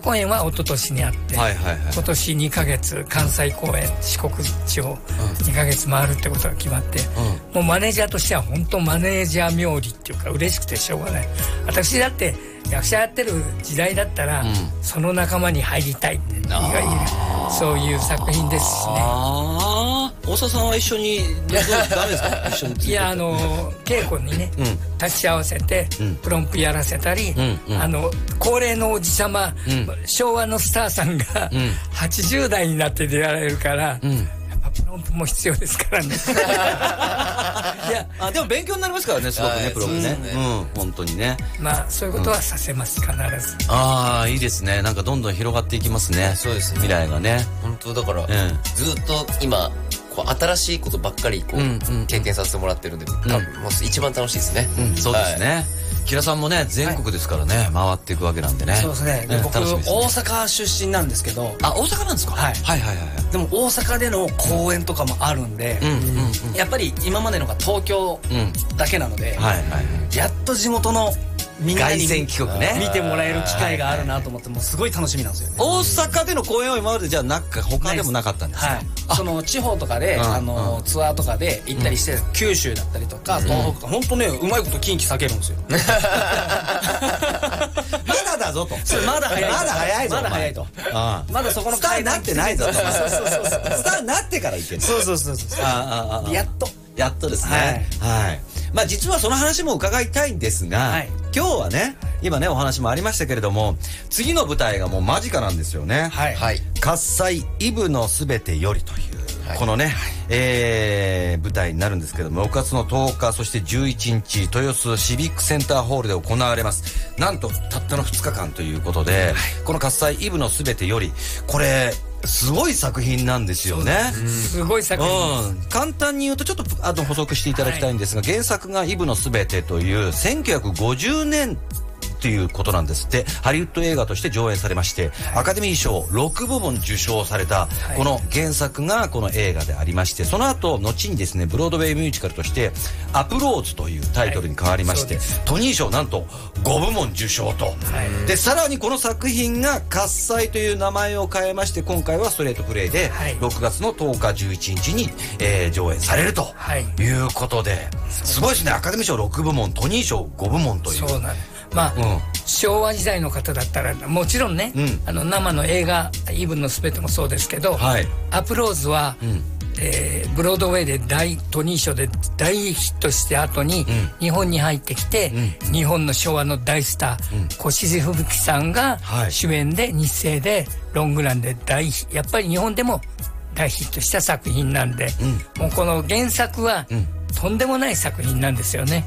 公演は一昨年にあって、今年2ヶ月関西公演四国地方2ヶ月回るってことが決まって、もうマネージャーとしては本当マネージャー冥利っていうか嬉しくてしょうがない。私だって役者やってる時代だったら、その仲間に入りたいっていわゆるそういう作品ですしね。 大沢さんは一緒にダメですか？一緒に。 いや稽古にね、立ち会わせて、プロンプやらせたり、高齢のおじさま、昭和のスターさんが、80代になって出られるから、やっぱプロンプも必要ですからね。 いやでも勉強になりますからね、すごくね、プロンプね。本当にね。 まあそういうことはさせます、必ず。 いいですね。なんかどんどん広がっていきますね。 そうですね。 未来がね。 本当だから、ずっと今新しいことばっかり経験させてもらってるんで、もう一番楽しいですね。 そうですね。木田さんもね、全国ですからね、回っていくわけなんでね。 そうですね。僕大阪出身なんですけど。 大阪なんですか？はい。 でも大阪での公演とかもあるんで、やっぱり今までのが東京だけなので、やっと地元のみんなに見てもらえる機会があるなと思って、もうすごい楽しみなんですよね。 大阪での公演は今までじゃあ他でもなかったんですか？ その地方とかでツアーとかで行ったりして、九州だったりとか東北とか本当ね、うまいこと近畿避けるんですよ。 まだだぞと。 まだ早い。 まだ早いぞ。 まだ早いと。まだそこのスターになってないぞと。スターになってから行ける。 そう。 やっとですね。はい。まあ実はその話も伺いたいんですが、今日はね、今ねお話もありましたけれども、次の舞台がもう間近なんですよね。喝采イブのすべてよりというこのね、舞台になるんですけども、6月の10日そして11日豊洲シビックセンターホールで行われます。なんとたったの2日間ということで、この喝采イブのすべてより、これすごい作品なんですよね。 すごい作品。 簡単に言うとちょっと補足していただきたいんですが、原作がイブのすべてという1950年ということなんですって。ハリウッド映画として上演されまして、アカデミー賞6部門受賞されたこの原作がこの映画でありまして、その後後にですねブロードウェイミュージカルとしてアプローズというタイトルに変わりまして、トニー賞なんと5部門受賞と、でさらにこの作品が喝采という名前を変えまして、今回はストレートプレイで6月の10日11日に、上演されるということで、すごいですね。アカデミー賞6部門トニー賞5部門という。 そうなんです。まあ、昭和時代の方だったらもちろんね、生の映画イブのすべてもそうですけど、アプローズは、ブロードウェイでトニー賞で大ヒットして後に、日本に入ってきて、日本の昭和の大スター、越路吹雪さんが主演で日生でロングランでやっぱり日本でも大ヒットした作品なんで、もうこの原作は、とんでもない作品なんですよね。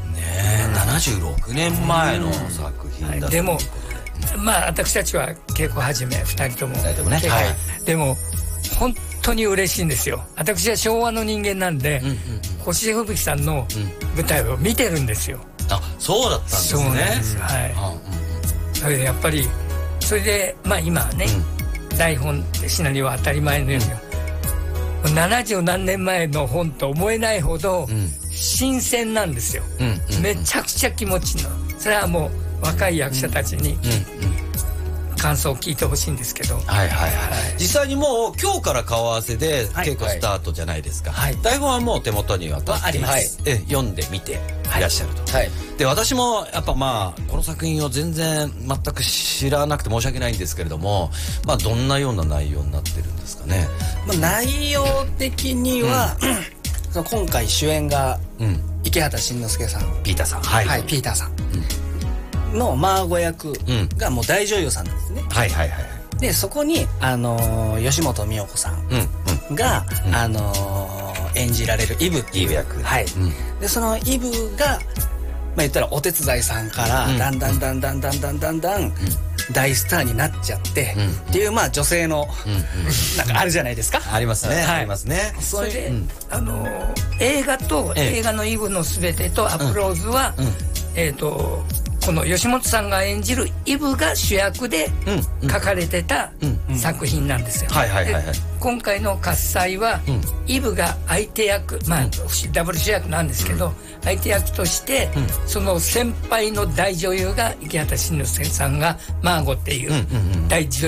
76年前の作品だと。 でもまあ私たちは稽古始め2人ともね、でも本当に嬉しいんですよ。私は昭和の人間なんで、越路吹雪さんの舞台を見てるんですよ。 そうだったんですね。 そうなんです。それでやっぱりそれでまあ今はね、台本でシナリオは当たり前のように、70何年前の本と思えないほど新鮮なんですよ。めちゃくちゃ気持ちいいの。それはもう若い役者たちに感想を聞いてほしいんですけど、 実際にもう今日から顔合わせで稽古スタートじゃないですか。台本はもう手元にはあります。読んでみていらっしゃると。で私もやっぱまあこの作品を全然全く知らなくて申し訳ないんですけれども、まあどんなような内容になってるんですかね。 内容的には、今回主演が池畑慎之介さん、 ピーターさん、 ピーターさんのマーゴ役がもう大女優さんなんですね。でそこに吉本美代子さんが演じられるイブっていう役。でそのイブが言ったらお手伝いさんからだんだん大スターになっちゃってっていう女性のなんかあるじゃないですか。 ありますね。ありますね。 それで映画のイブのすべてとアプローズはこの吉本さんが演じるイブが主役で書かれてた作品なんですよ。今回の喝采はイブが相手役、ダブル主役なんですけど、相手役としてその先輩の大女優が池畑慎之介さんがマーゴっていう大女